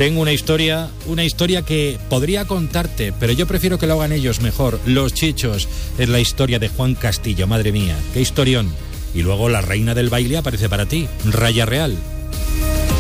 Tengo una historia que podría contarte, pero yo prefiero que lo hagan ellos mejor. Los Chichos es la historia de Juan Castillo, madre mía, qué historión. Y luego la reina del baile aparece para ti, Raya Real.